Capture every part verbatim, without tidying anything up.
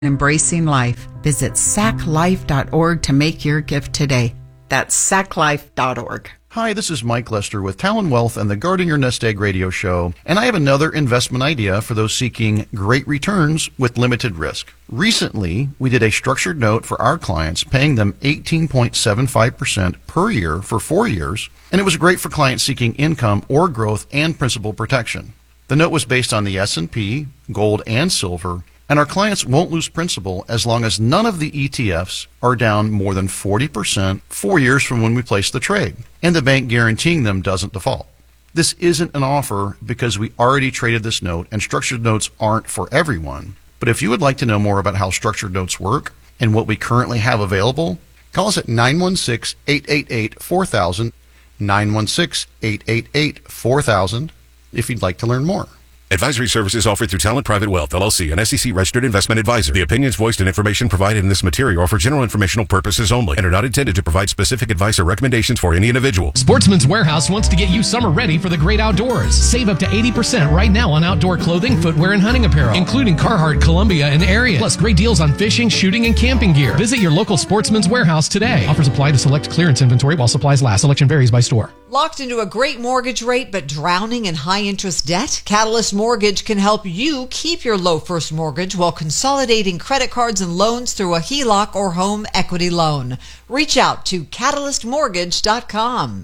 Embracing life. Visit sac life dot org to make your gift today. That's sac life dot org. Hi, this is Mike Lester with Talon Wealth and the Guarding Your Nest Egg radio show, and I have another investment idea for those seeking great returns with limited risk. Recently, we did a structured note for our clients, paying them eighteen point seven five percent per year for four years, and it was great for clients seeking income or growth and principal protection. The note was based on the S and P, gold, and silver, and our clients won't lose principal as long as none of the E T Fs are down more than forty percent four years from when we placed the trade, and the bank guaranteeing them doesn't default. This isn't an offer because we already traded this note, and structured notes aren't for everyone. But if you would like to know more about how structured notes work and what we currently have available, call us at nine one six, eight eight eight, four thousand, nine one six, eight eight eight, four thousand, if you'd like to learn more. Advisory services offered through Talent Private Wealth, L L C, an S E C-registered investment advisor. The opinions voiced and information provided in this material are for general informational purposes only and are not intended to provide specific advice or recommendations for any individual. Sportsman's Warehouse wants to get you summer ready for the great outdoors. Save up to eighty percent right now on outdoor clothing, footwear, and hunting apparel, including Carhartt, Columbia, and Ariat. Plus great deals on fishing, shooting, and camping gear. Visit your local Sportsman's Warehouse today. Offers apply to select clearance inventory while supplies last. Selection varies by store. Locked into a great mortgage rate but drowning in high-interest debt? Catalyst Mortgage can help you keep your low first mortgage while consolidating credit cards and loans through a H E L O C or home equity loan. Reach out to catalyst mortgage dot com.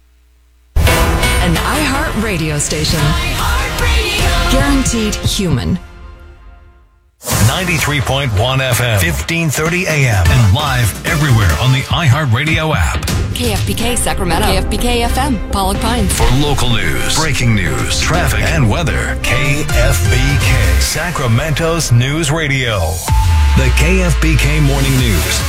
An iHeart radio station. iHeart Radio. Guaranteed human. ninety-three point one F M, fifteen thirty A M, and live everywhere on the iHeartRadio app. K F B K Sacramento. K F B K F M, Pollock Pines. For local news, breaking news, traffic, and weather, K F B K, Sacramento's news radio. The K F B K Morning News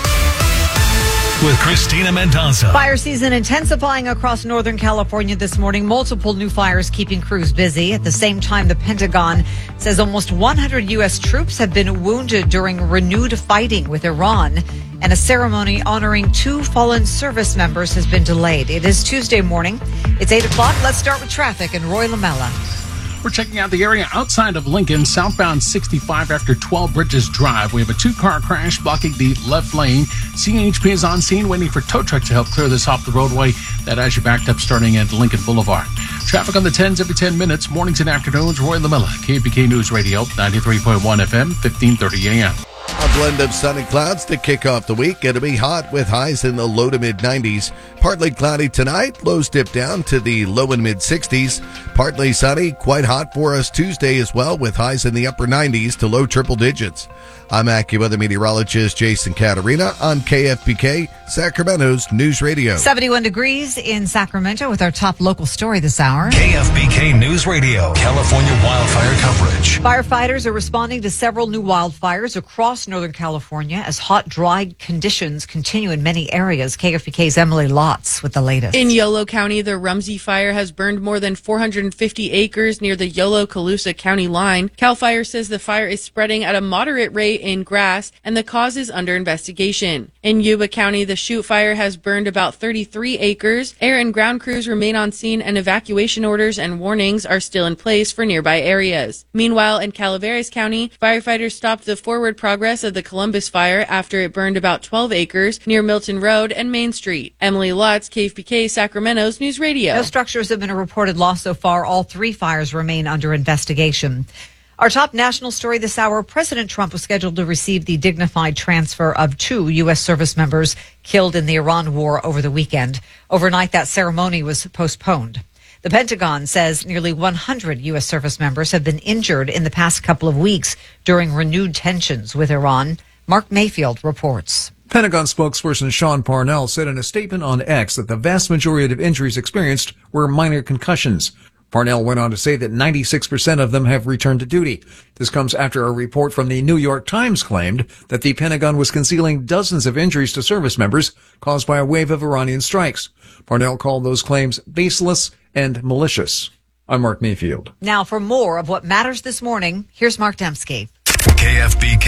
with Christina Mendoza. Fire season intensifying across Northern California this morning. Multiple new fires keeping crews busy. At the same time, the Pentagon says almost one hundred U S troops have been wounded during renewed fighting with Iran. And a ceremony honoring two fallen service members has been delayed. It is Tuesday morning. It's eight o'clock. Let's start with traffic and Roy Lamella. We're checking out the area outside of Lincoln, southbound sixty-five after twelve Bridges Drive. We have a two-car crash blocking the left lane. C H P is on scene waiting for tow truck to help clear this off the roadway. That as you backed up starting at Lincoln Boulevard. Traffic on the tens every ten minutes, mornings and afternoons. Roy Lamella, K B K News Radio, ninety-three point one F M, fifteen thirty A M. A blend of sun and clouds to kick off the week. It'll be hot with highs in the low to mid nineties. Partly cloudy tonight. Lows dip down to the low and mid sixties. Partly sunny. Quite hot for us Tuesday as well with highs in the upper nineties to low triple digits. I'm AccuWeather meteorologist Jason Caterina on K F B K, Sacramento's News Radio. seventy-one degrees in Sacramento with our top local story this hour. K F B K News Radio, California wildfire coverage. Firefighters are responding to several new wildfires across Northern California as hot, dry conditions continue in many areas. K F B K's Emily Lotz with the latest. In Yolo County, the Rumsey Fire has burned more than four hundred fifty acres near the Yolo-Colusa County line. CAL FIRE says the fire is spreading at a moderate rate in grass and the cause is under investigation. In Yuba County, the Chute Fire has burned about thirty-three acres. Air and ground crews remain on scene and evacuation orders and warnings are still in place for nearby areas. Meanwhile, in Calaveras County, firefighters stopped the forward progress of the Columbus Fire after it burned about twelve acres near Milton Road and Main Street. Emily Lotz, K F B K Sacramento's News Radio. No structures have been a reported loss so far. All three fires remain under investigation. Our top national story this hour, President Trump was scheduled to receive the dignified transfer of two U S service members killed in the Iran war over the weekend. Overnight, that ceremony was postponed. The Pentagon says nearly one hundred U S service members have been injured in the past couple of weeks during renewed tensions with Iran. Mark Mayfield reports. Pentagon spokesperson Sean Parnell said in a statement on X that the vast majority of injuries experienced were minor concussions. Parnell went on to say that ninety-six percent of them have returned to duty. This comes after a report from the New York Times claimed that the Pentagon was concealing dozens of injuries to service members caused by a wave of Iranian strikes. Parnell called those claims baseless and malicious. I'm Mark Mayfield. Now for more of what matters this morning, here's Mark Dembski. K F B K News.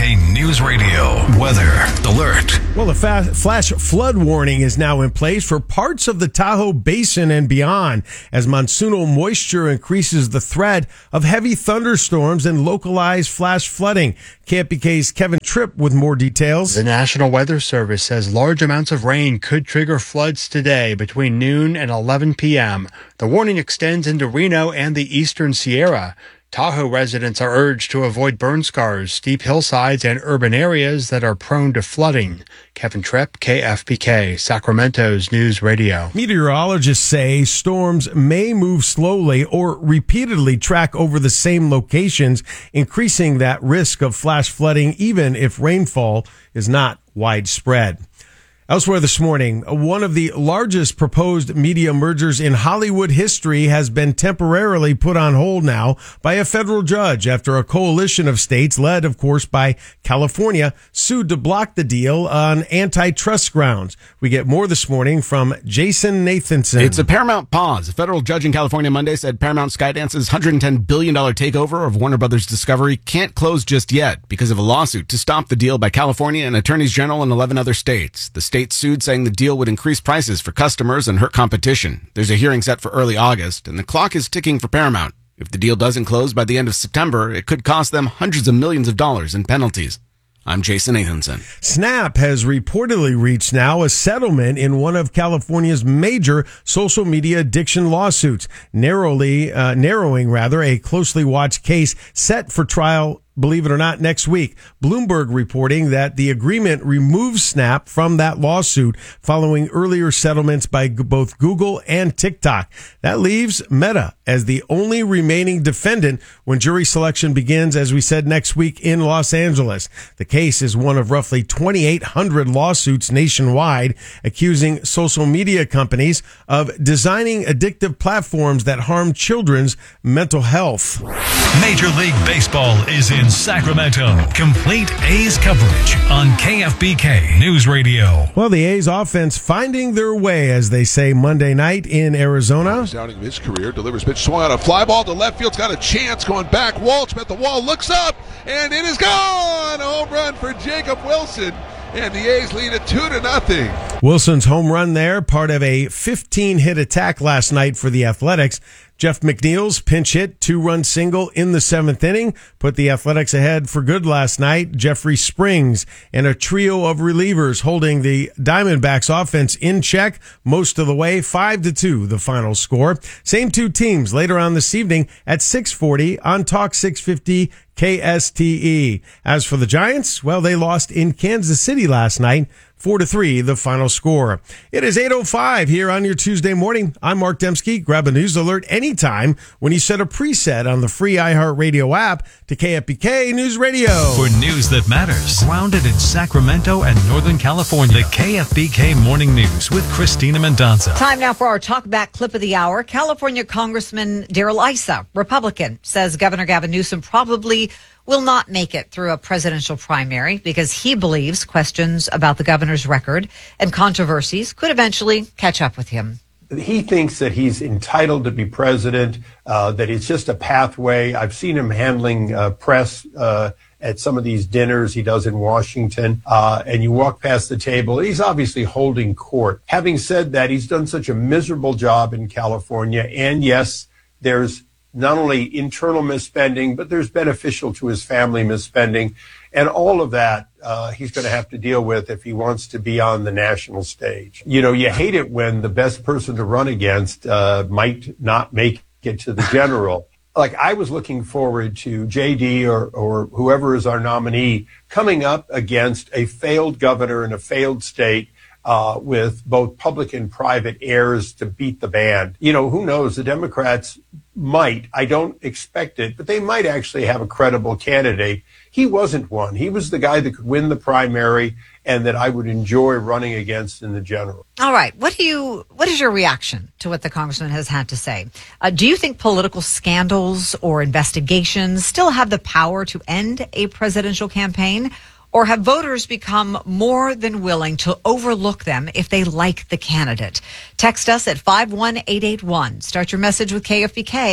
News Radio weather alert. Well, a fa- flash flood warning is now in place for parts of the Tahoe Basin and beyond as monsoonal moisture increases the threat of heavy thunderstorms and localized flash flooding. K F B K's Kevin Tripp with more details. The National Weather Service says large amounts of rain could trigger floods today between noon and eleven p.m. The warning extends into Reno and the eastern Sierra. Tahoe residents are urged to avoid burn scars, steep hillsides, and urban areas that are prone to flooding. Kevin Tripp, K F B K, Sacramento's News Radio. Meteorologists say storms may move slowly or repeatedly track over the same locations, increasing that risk of flash flooding even if rainfall is not widespread. Elsewhere this morning, one of the largest proposed media mergers in Hollywood history has been temporarily put on hold now by a federal judge after a coalition of states, led, of course, by California, sued to block the deal on antitrust grounds. We get more this morning from Jason Nathanson. It's a Paramount pause. A federal judge in California Monday said Paramount Skydance's one hundred ten billion dollars takeover of Warner Brothers Discovery can't close just yet because of a lawsuit to stop the deal by California and attorneys general in eleven other states. The state sued, saying the deal would increase prices for customers and hurt competition. There's a hearing set for early August, and the clock is ticking for Paramount. If the deal doesn't close by the end of September, it could cost them hundreds of millions of dollars in penalties. I'm Jason Nathanson. Snap has reportedly reached now a settlement in one of California's major social media addiction lawsuits, narrowly uh, narrowing rather a closely watched case set for trial, believe it or not, next week. Bloomberg reporting that the agreement removes Snap from that lawsuit following earlier settlements by g- both Google and TikTok. That leaves Meta as the only remaining defendant when jury selection begins, as we said, next week in Los Angeles. The case is one of roughly twenty-eight hundred lawsuits nationwide accusing social media companies of designing addictive platforms that harm children's mental health. Major League Baseball is in Sacramento. Complete A's coverage on K F B K News Radio. Well, the A's offense finding their way, as they say, Monday night in Arizona. Outing of his career, delivers pitch, swung out a fly ball to left field's got a chance going back. Walsh met the wall, looks up, and it is gone. A home run for Jacob Wilson. And the A's lead it two to nothing. Wilson's home run there, part of a fifteen-hit attack last night for the Athletics. Jeff McNeil's pinch hit, two-run single in the seventh inning, put the Athletics ahead for good last night. Jeffrey Springs and a trio of relievers holding the Diamondbacks offense in check most of the way, five to two, the final score. Same two teams later on this evening at six forty on Talk six fifty K S T E. As for the Giants, well, they lost in Kansas City last night, four to three, the final score. It is eight oh five here on your Tuesday morning. I'm Mark Dembski. Grab a news alert anytime when you set a preset on the free iHeartRadio app to K F B K News Radio. For news that matters, grounded in Sacramento and Northern California, the K F B K Morning News with Christina Mendonça. Time now for our talkback clip of the hour. California Congressman Darrell Issa, Republican, says Governor Gavin Newsom probably will not make it through a presidential primary because he believes questions about the governor's record and controversies could eventually catch up with him. He thinks that he's entitled to be president, uh, that it's just a pathway. I've seen him handling uh, press uh, at some of these dinners he does in Washington, uh, and you walk past the table. He's obviously holding court. Having said that, he's done such a miserable job in California, and yes, there's not only internal misspending, but there's beneficial to his family misspending. And all of that uh, he's going to have to deal with if he wants to be on the national stage. You know, you hate it when the best person to run against uh, might not make it to the general. Like, I was looking forward to J D or, or whoever is our nominee coming up against a failed governor in a failed state uh, with both public and private heirs to beat the band. You know, who knows? The Democrats might, I don't expect it, but they might actually have a credible candidate. He wasn't one. He was the guy that could win the primary and that I would enjoy running against in the general. All right. What do you, what is your reaction to what the congressman has had to say? Uh, do you think political scandals or investigations still have the power to end a presidential campaign? Or have voters become more than willing to overlook them if they like the candidate? Text us at five one eight eight one. Start your message with K F B K.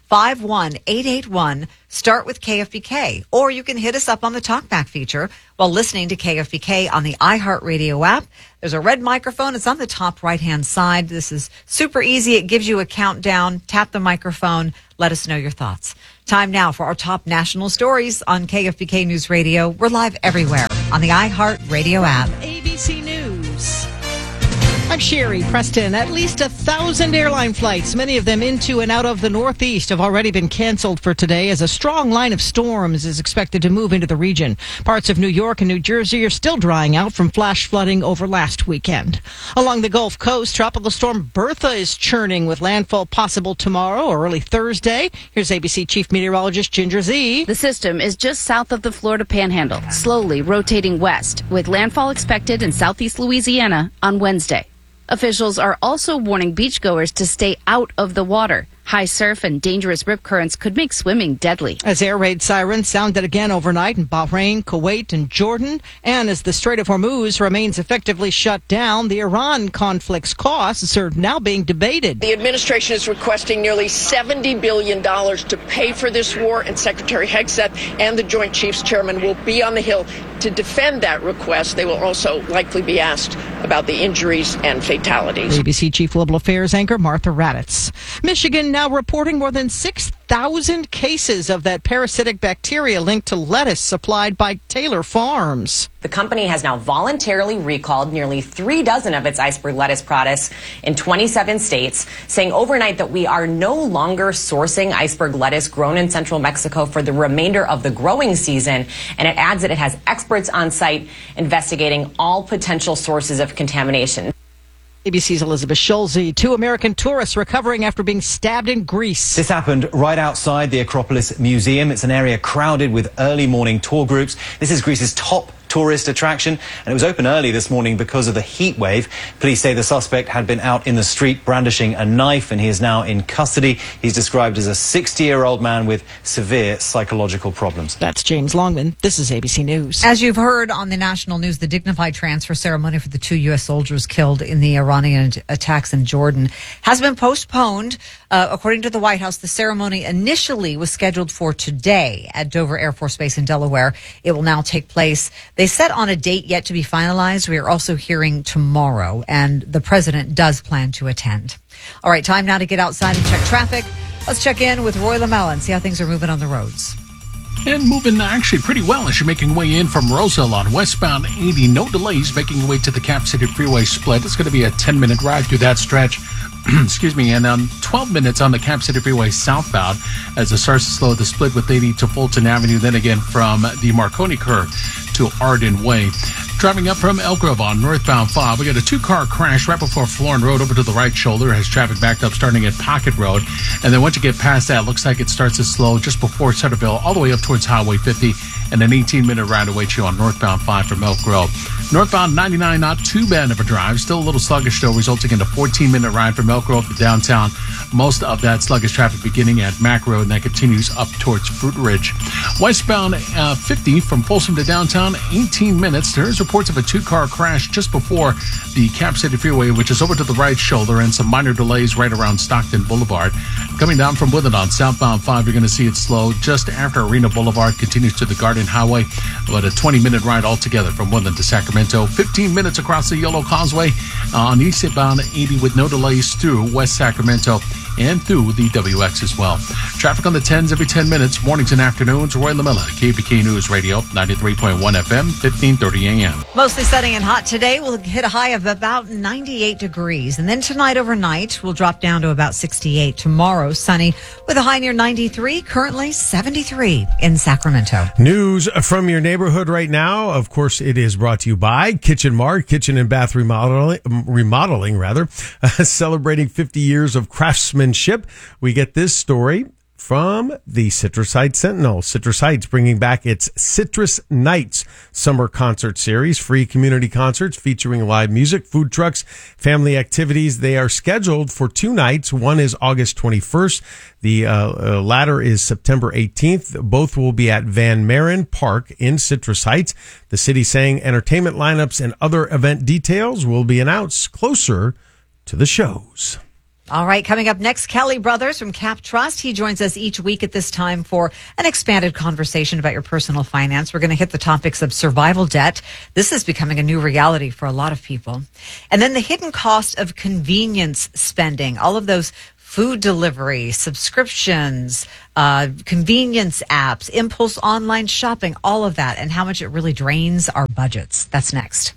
five one eight eight one. Start with K F B K. Or you can hit us up on the TalkBack feature while listening to K F B K on the iHeartRadio app. There's a red microphone. It's on the top right-hand side. This is super easy. It gives you a countdown. Tap the microphone. Let us know your thoughts. Time now for our top national stories on K F B K News Radio. We're live everywhere on the iHeartRadio app. A B C News. I'm Sherry Preston. At least a thousand airline flights, many of them into and out of the Northeast, have already been canceled for today as a strong line of storms is expected to move into the region. Parts of New York and New Jersey are still drying out from flash flooding over last weekend. Along the Gulf Coast, Tropical Storm Bertha is churning with landfall possible tomorrow or early Thursday. Here's A B C Chief Meteorologist Ginger Z. The system is just south of the Florida Panhandle, slowly rotating west, with landfall expected in southeast Louisiana on Wednesday. Officials are also warning beachgoers to stay out of the water. High surf and dangerous rip currents could make swimming deadly. As air raid sirens sounded again overnight in Bahrain, Kuwait, and Jordan, and as the Strait of Hormuz remains effectively shut down, the Iran conflict's costs are now being debated. The administration is requesting nearly seventy billion dollars to pay for this war, and Secretary Hegseth and the Joint Chiefs Chairman will be on the Hill to defend that request. They will also likely be asked about the injuries and fatalities. A B C Chief Global Affairs anchor Martha Raddatz. Michigan now reporting more than six thousand cases of that parasitic bacteria linked to lettuce supplied by Taylor Farms. The company has now voluntarily recalled nearly three dozen of its iceberg lettuce products in twenty-seven states, saying overnight that we are no longer sourcing iceberg lettuce grown in central Mexico for the remainder of the growing season. And it adds that it has experts on site investigating all potential sources of contamination. A B C's Elizabeth Schulze. Two American tourists recovering after being stabbed in Greece. This happened right outside the Acropolis Museum. It's an area crowded with early morning tour groups. This is Greece's top tourist attraction, and it was open early this morning because of the heat wave. Police say the suspect had been out in the street brandishing a knife, and he is now in custody. He's described as a sixty-year-old man with severe psychological problems. That's James Longman. This is A B C News. As you've heard on the national news, the dignified transfer ceremony for the two U S soldiers killed in the Iranian attacks in Jordan has been postponed. Uh, according to the White House, the ceremony initially was scheduled for today at Dover Air Force Base in Delaware. It will now take place. They set on a date yet to be finalized. We are also hearing tomorrow, and the president does plan to attend. All right, time now to get outside and check traffic. Let's check in with Roy Lamella and see how things are moving on the roads. And moving actually pretty well as you're making your way in from Roseville on westbound eighty. No delays making your way to the Cap City Freeway split. It's going to be a ten-minute ride through that stretch. Excuse me, and um, twelve minutes on the Cap City Freeway southbound as it starts to slow the split with eighty to Fulton Avenue, then again from the Marconi curve to Arden Way. Driving up from Elk Grove on northbound five, we got a two-car crash right before Florin Road over to the right shoulder. Has traffic backed up starting at Pocket Road. And then once you get past that, looks like it starts to slow just before Centerville all the way up towards Highway fifty, and an eighteen-minute ride awaits you on northbound five from Elk Grove. Northbound ninety-nine, not too bad of a drive. Still a little sluggish, though, resulting in a fourteen-minute ride from Elk Grove to downtown. Most of that sluggish traffic beginning at Mack Road, and that continues up towards Fruit Ridge. Westbound uh, fifty from Folsom to downtown, eighteen minutes. There's reports of a two-car crash just before the Cap City Freeway, which is over to the right shoulder, and some minor delays right around Stockton Boulevard. Coming down from Woodland on southbound five, you're going to see it slow just after Arena Boulevard, continues to the Garden Highway. About a twenty-minute ride altogether from Woodland to Sacramento. fifteen minutes across the Yellow Causeway on eastbound eighty with no delays through West Sacramento and through the W X as well. Traffic on the tens every ten minutes, mornings and afternoons. Roy Lamella, K F B K News Radio, ninety-three point one F M, fifteen thirty A M. Mostly sunny and hot today. We'll hit a high of about ninety-eight degrees. And then tonight overnight, we'll drop down to about sixty-eight. Tomorrow, sunny with a high near ninety-three, currently seventy-three in Sacramento. News from your neighborhood right now. Of course, it is brought to you by Kitchen Mart, kitchen and bath remodeling, remodeling rather, uh, celebrating fifty years of craftsmanship. We get this story from the Citrus Heights Sentinel. Citrus Heights bringing back its Citrus Nights summer concert series, free community concerts featuring live music, food trucks, family activities. They are scheduled for two nights. One is August twenty-first. The uh, uh, latter is September eighteenth. Both will be at Van Maren Park in Citrus Heights. The city saying entertainment lineups and other event details will be announced closer to the shows. All right, coming up next, Kelly Brothers from Cap Trust. He joins us each week at this time for an expanded conversation about your personal finance. We're going to hit the topics of survival debt. This is becoming a new reality for a lot of people. And then the hidden cost of convenience spending, all of those food delivery, subscriptions, uh, convenience apps, impulse online shopping, all of that, and how much it really drains our budgets. That's next.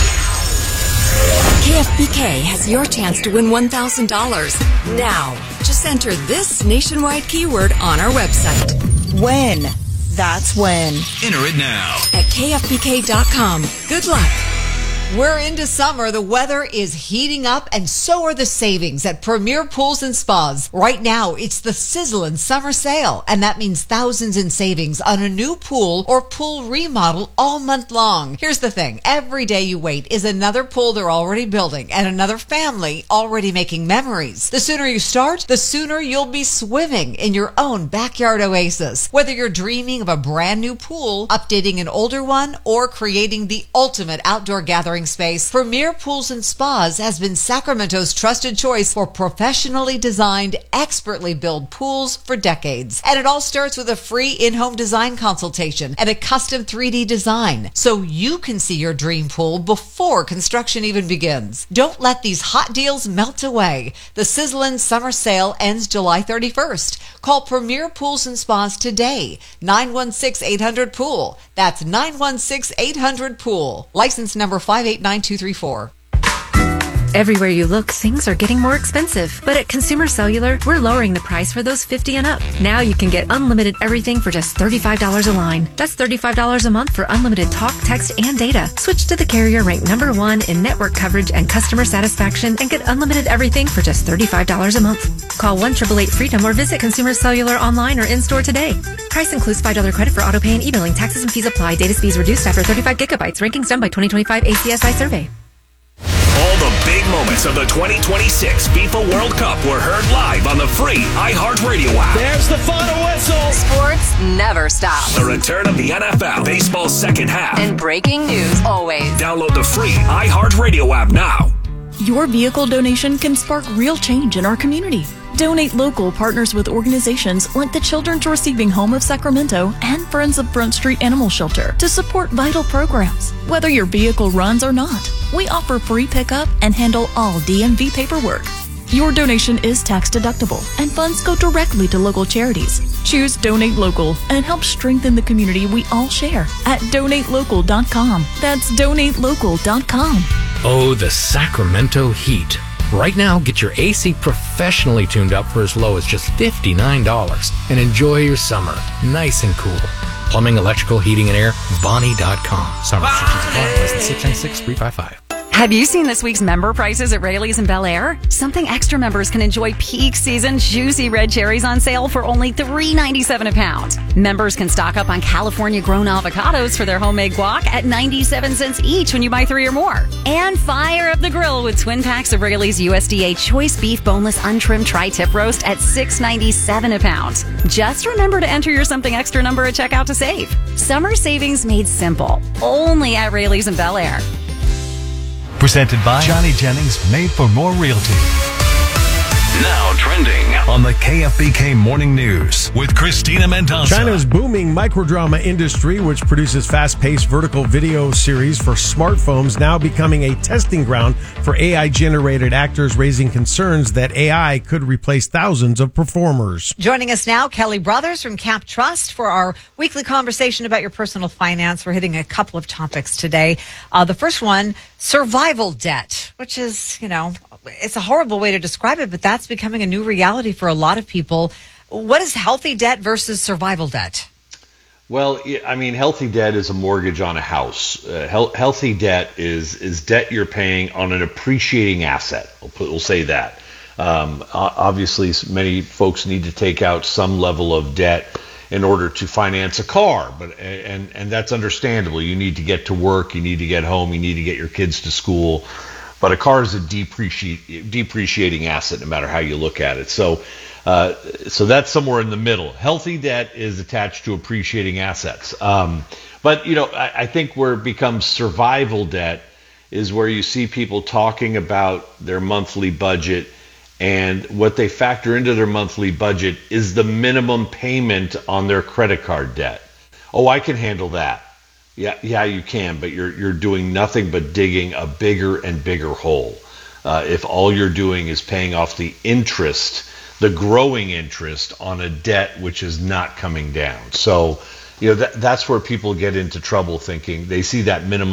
K F B K has your chance to win one thousand dollars. Now, just enter this nationwide keyword on our website. When. That's when. Enter it now. At K F B K dot com. Good luck. We're into summer. The weather is heating up, and so are the savings at Premier Pools and Spas. Right now, it's the sizzling summer sale, and that means thousands in savings on a new pool or pool remodel all month long. Here's the thing. Every day you wait is another pool they're already building and another family already making memories. The sooner you start, the sooner you'll be swimming in your own backyard oasis. Whether you're dreaming of a brand new pool, updating an older one, or creating the ultimate outdoor gathering space, Premier Pools and Spas has been Sacramento's trusted choice for professionally designed, expertly built pools for decades. And it all starts with a free in-home design consultation and a custom three D design, so you can see your dream pool before construction even begins. Don't let these hot deals melt away. The sizzling summer sale ends July thirty-first. Call Premier Pools and Spas today. nine one six, eight hundred, pool. That's nine one six, eight hundred, pool. License number five eight nine two three four. Everywhere you look, things are getting more expensive. But at Consumer Cellular, we're lowering the price for those fifty and up. Now you can get unlimited everything for just thirty-five dollars a line. That's thirty-five dollars a month for unlimited talk, text, and data. Switch to the carrier ranked number one in network coverage and customer satisfaction and get unlimited everything for just thirty-five dollars a month. Call one eight eight eight freedom or visit Consumer Cellular online or in-store today. Price includes five dollars credit for auto pay and e-billing. Taxes and fees apply. Data speeds reduced after thirty-five gigabytes. Rankings done by twenty twenty-five A C S I survey. All the big moments of the twenty twenty-six FIFA World Cup were heard live on the free iHeartRadio app. There's the final whistle. Sports never stop. The return of the N F L, baseball's second half. And breaking news always. Download the free iHeartRadio app now. Your vehicle donation can spark real change in our community. Donate Local partners with organizations like the Children to Receiving Home of Sacramento and Friends of Front Street Animal Shelter to support vital programs. Whether your vehicle runs or not, we offer free pickup and handle all D M V paperwork. Your donation is tax deductible and funds go directly to local charities. Choose Donate Local and help strengthen the community we all share at donate local dot com. That's donate local dot com. Oh, the Sacramento heat. Right now, get your A C professionally tuned up for as low as just fifty-nine dollars and enjoy your summer nice and cool. Plumbing, electrical, heating, and air, Bonnie dot com. Summer restrictions apply. License six nine six three five five. Have you seen this week's member prices at Rayleigh's in Bel Air? Something Extra members can enjoy peak season juicy red cherries on sale for only three ninety-seven a pound. Members can stock up on California-grown avocados for their homemade guac at ninety-seven cents each when you buy three or more. And fire up the grill with twin packs of Rayleigh's U S D A choice beef boneless untrimmed tri-tip roast at six ninety-seven a pound. Just remember to enter your Something Extra number at checkout to save. Summer savings made simple. Only at Rayleigh's in Bel Air. Presented by Johnny Jennings, made for more realty. Now trending on the K F B K Morning News with Christina Mendoza. China's booming microdrama industry, which produces fast-paced vertical video series for smartphones, now becoming a testing ground for A I-generated actors, raising concerns that A I could replace thousands of performers. Joining us now, Kelly Brothers from Cap Trust for our weekly conversation about your personal finance. We're hitting a couple of topics today. Uh, the first one, survival debt, which is, you know, it's a horrible way to describe it, but that's becoming a new reality for a lot of people. What is healthy debt versus survival debt? Well, I mean, healthy debt is a mortgage on a house. Uh, he- healthy debt is is debt you're paying on an appreciating asset. We'll, put, we'll say that. Um, obviously, many folks need to take out some level of debt in order to finance a car, but and and that's understandable. You need to get to work, you need to get home, you need to get your kids to school. But a car is a depreciate, depreciating asset, no matter how you look at it. So, uh, so that's somewhere in the middle. Healthy debt is attached to appreciating assets. Um, but you know, I, I think where it becomes survival debt is where you see people talking about their monthly budget, And what they factor into their monthly budget is the minimum payment on their credit card debt. Oh, I can handle that. Yeah, yeah, you can, but you're you're doing nothing but digging a bigger and bigger hole. Uh, if all you're doing is paying off the interest, the growing interest on a debt which is not coming down. So, you know, that, that's where people get into trouble thinking they see that minimum